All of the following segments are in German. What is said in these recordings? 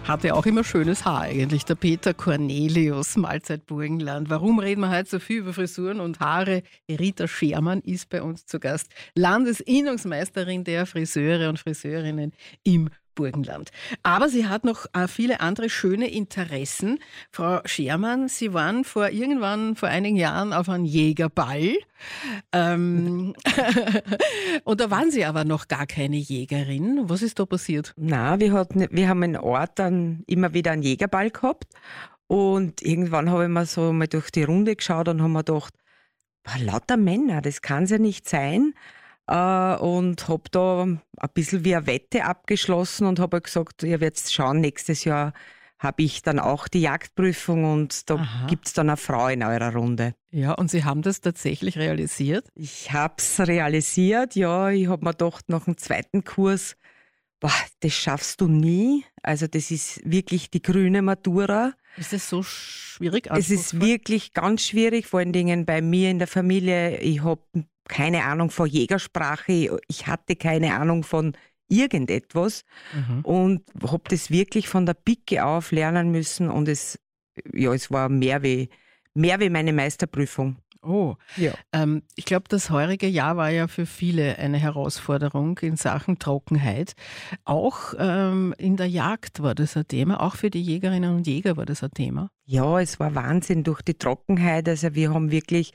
Hatte auch immer schönes Haar eigentlich, der Peter Cornelius, Mahlzeit Burgenland. Warum reden wir heute so viel über Frisuren und Haare? Rita Schermann ist bei uns zu Gast, Landesinnungsmeisterin der Friseure und Friseurinnen im Burgenland. Aber sie hat noch viele andere schöne Interessen. Frau Schermann, Sie waren vor einigen Jahren auf einem Jägerball. Und da waren Sie aber noch gar keine Jägerin. Was ist da passiert? Na, wir haben in Ort dann immer wieder einen Jägerball gehabt. Und irgendwann habe ich mir so mal durch die Runde geschaut und habe mir gedacht, lauter Männer, das kann es ja nicht sein. Und habe da ein bisschen wie eine Wette abgeschlossen und habe gesagt, ihr werdet schauen, nächstes Jahr habe ich dann auch die Jagdprüfung und da gibt es dann eine Frau in eurer Runde. Ja, und Sie haben das tatsächlich realisiert? Ich habe es realisiert, ja. Ich habe mir gedacht, nach dem zweiten Kurs, das schaffst du nie. Also das ist wirklich die grüne Matura. Ist das so schwierig? Es ist wirklich ganz schwierig, vor allen Dingen bei mir in der Familie. Ich habe keine Ahnung von Jägersprache, ich hatte keine Ahnung von irgendetwas und habe das wirklich von der Pike auf lernen müssen und es war mehr wie meine Meisterprüfung. Oh, ja. Ich glaube, das heurige Jahr war ja für viele eine Herausforderung in Sachen Trockenheit. Auch in der Jagd war das ein Thema, auch für die Jägerinnen und Jäger war das ein Thema. Ja, es war Wahnsinn durch die Trockenheit. Also wir haben wirklich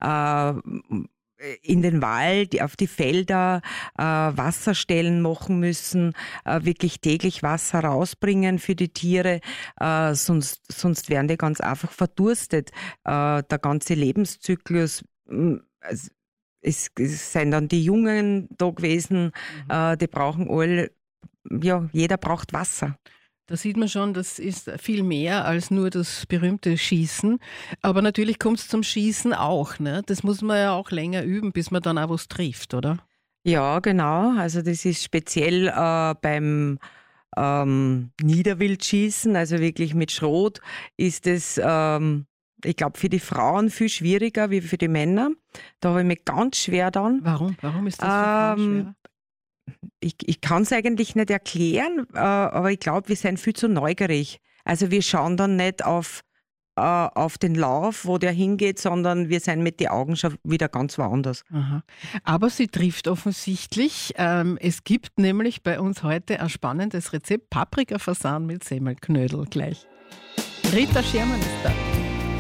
in den Wald, auf die Felder Wasserstellen machen müssen, wirklich täglich Wasser rausbringen für die Tiere, sonst wären die ganz einfach verdurstet. Der ganze Lebenszyklus, es sind dann die Jungen da gewesen, die brauchen alle, ja, jeder braucht Wasser. Da sieht man schon, das ist viel mehr als nur das berühmte Schießen. Aber natürlich kommt es zum Schießen auch. Ne? Das muss man ja auch länger üben, bis man dann auch was trifft, oder? Ja, genau. Also das ist speziell beim Niederwildschießen, also wirklich mit Schrot, ist es, ich glaube, für die Frauen viel schwieriger wie für die Männer. Da habe ich mich ganz schwer dann. Warum? Warum ist das für Frauen schwerer? Ich kann es eigentlich nicht erklären, aber ich glaube, wir sind viel zu neugierig. Also wir schauen dann nicht auf den Lauf, wo der hingeht, sondern wir sind mit den Augen schon wieder ganz woanders. Aha. Aber sie trifft offensichtlich. Es gibt nämlich bei uns heute ein spannendes Rezept: Paprikafasan mit Semmelknödel gleich. Rita Schermann ist da.